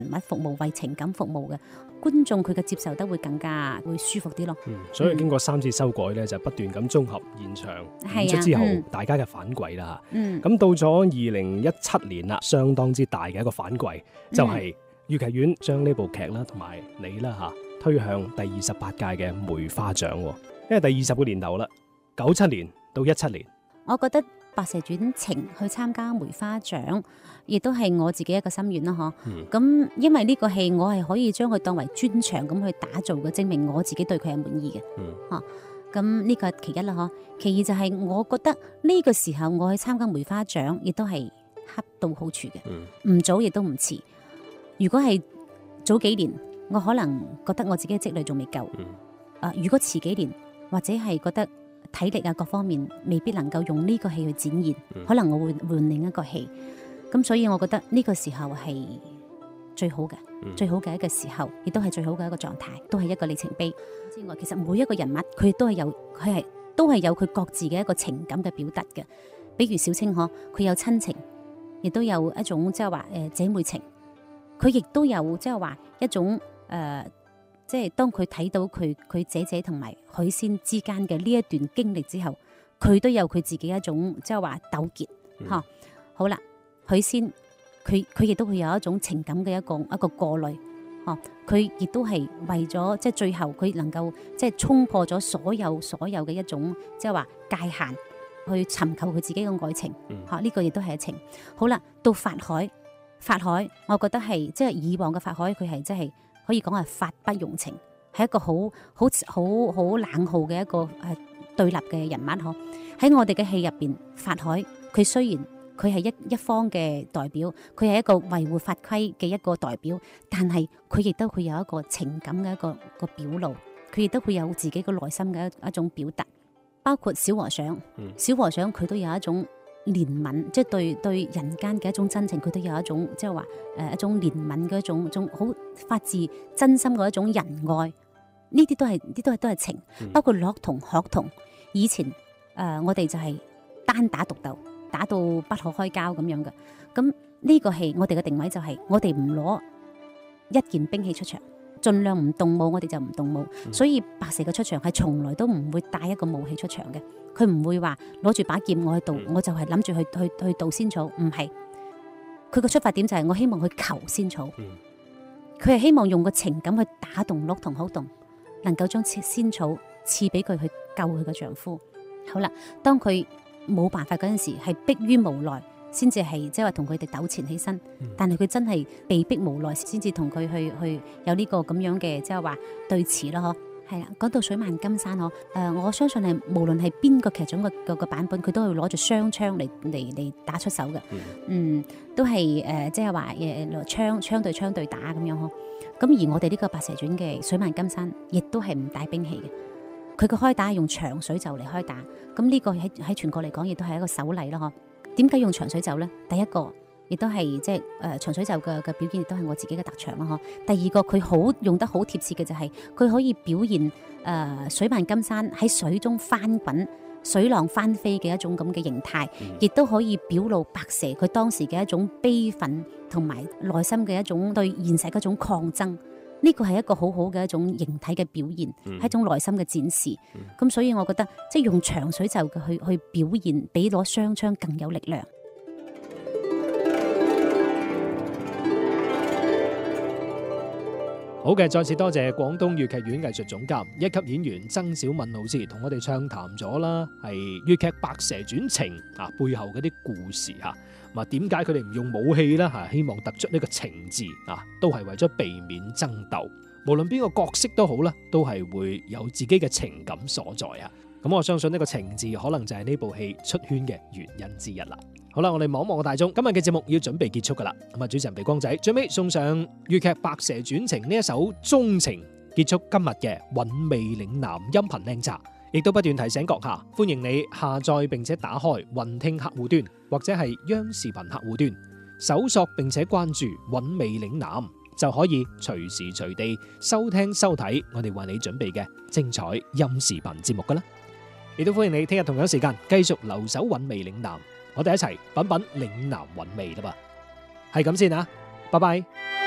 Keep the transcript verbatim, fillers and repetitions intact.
物服務，為情感服務嘅觀眾，佢嘅接受得會更加會舒服啲咯。 嗯，所以經過三次修改咧，就不斷咁綜合現場演出之後，嗯、大家嘅反饋啦。嗯，咁到咗二零一七年啦，相當之大嘅一個反饋，就係粵劇院將呢部劇啦同埋你啦吓推向第二十八屆嘅梅花獎，因為第二十個年頭啦，九七年到一七年， 我覺得白蛇傳情去參加梅花獎，亦都係我自己一個心願啦，嗬、嗯。咁因為呢個戲我係可以將佢當為專場咁去打造嘅，證明我自己對佢係滿意嘅。嗯，吓咁呢個係其一啦，嗬。其二就係我覺得呢個時候我去參加梅花獎，亦都係恰到好處嘅。唔、嗯、早亦都唔遲。如果係早幾年，我可能覺得我自己嘅積累仲未夠。嗯。啊，如果遲幾年，或者係覺得體力啊各方面未必能夠用呢個戲去展現，嗯、可能我會換另一個戲。咁所以我覺得呢個時候係最好嘅，嗯、最好嘅一個時候，亦都係最好嘅一個狀態，都係一個里程碑之外。其實每一個人物佢都係有，佢係都係有佢各自嘅一個情感嘅表達嘅。比如小青可，佢有親情，亦都有一種即係話誒姐妹情。佢亦都有即係話一種誒。呃即係當佢睇到佢佢姐姐同埋許仙之間嘅呢一段經歷之後，佢都有佢自己一種即係話糾結吓、嗯。好啦，許仙佢佢亦都會有一種情感嘅一個一個過濾，吓佢亦都係為咗即係最後佢能夠即係衝破咗所有所有嘅一種即係話界限，去尋求佢自己嘅愛情吓。呢、嗯啊這個亦都係情。好啦，到法海，法海，我覺得係即係以往嘅法海，佢係即係。可以講係法不容情，係一個好好好好冷酷嘅一個誒對立嘅人物嗬。喺我哋嘅戲入邊，法海佢雖然佢係一一方嘅代表，佢係一個維護法規嘅一個代表，但係佢亦都會有一個情感嘅一個一個表露，佢亦都會有自己嘅內心嘅一一種表達。包括小和尚，嗯、小和尚佢都有一種憐憫，即係對對人間嘅一種真情，佢都有一種即係話誒一種憐憫嘅一種種好發自真心嘅一種仁愛，呢啲都係呢啲都係都係情。嗯、包括樂童、學童，以前誒、呃、我哋就係單打獨鬥，打到不可開交咁樣嘅。咁呢個戲我哋嘅定位就係我哋唔攞一件兵器出場，盡量唔動武，我哋就唔動武。嗯、所以白蛇嘅出場係從來都唔會帶一個武器出場嘅。佢唔會話攞住把劍我去渡，嗯、我就係諗住去去去渡仙草，唔係。佢個出發點就係我希望去求仙草，佢係、嗯、希望用個情感去打動鹿同好動，能夠將仙草賜俾佢去救佢嘅丈夫。好啦，當佢冇辦法嗰陣時，係迫於無奈，先至係即係話同佢哋糾纏起身。嗯、但係佢真係被逼無奈，先至同佢去去有呢個咁樣嘅即係話對峙咯，嗬。係啦，講到水漫金山嗬，誒、呃，我相信係無論係邊個劇種嘅個個版本，佢都係攞住雙槍嚟嚟嚟打出手嘅，嗯，嗯，都係誒，即係話誒，槍槍對槍對打咁樣嗬。咁而我哋呢個白蛇傳嘅水漫金山，亦都係唔帶兵器嘅，佢個開打係用長水袖嚟開打，咁呢個喺喺全國嚟講，亦都係一個首例啦嗬。點解用長水袖咧？第一個。亦都係即係誒長水袖嘅嘅表現，亦都係我自己嘅特長啦。嗬，第二個佢好用得好貼切嘅就係佢可以表現誒、呃、水漫金山喺水中翻滾、水浪翻飛嘅一種咁嘅形態，亦都、嗯、可以表露白蛇佢當時嘅一種悲憤同埋內心嘅一種對現實嗰種抗爭。呢個係一個好好嘅一種形體嘅表現，係、嗯、一種內心嘅展示。咁、嗯、所以我覺得即係用長水袖嘅去去表現，比攞雙槍更有力量。 好嘅，再次多謝廣東粵劇院藝術總監、一級演員曾小敏老師同我哋暢談咗啦，係粵劇《白蛇傳情》啊背後嗰啲故事吓，咁啊點解佢哋唔用武器啦吓？希望突出呢個情字啊，都係為咗避免爭鬥。無論邊個角色都好啦，都係會有自己嘅情感所在啊。咁我相信呢個情字可能就係呢部戲出圈嘅原因之一啦。好啦，我哋望望個大鐘，今日嘅節目要準備結束噶啦。咁啊，主持人鼻光仔最尾送上粵劇《白蛇傳情》呢一首鍾情，結束今日嘅韻味嶺南音頻靚茶。亦都不斷提醒閣下，歡迎你下載並且打開雲聽客戶端或者係央視頻客戶端，搜索並且關注韻味嶺南，就可以隨時隨地收聽收睇我哋為你準備嘅精彩音視頻節目噶啦。亦都歡迎你聽日同樣時間繼續留守韻味嶺南，我哋一齊品品嶺南韻味啦噃，係咁先啊，拜拜。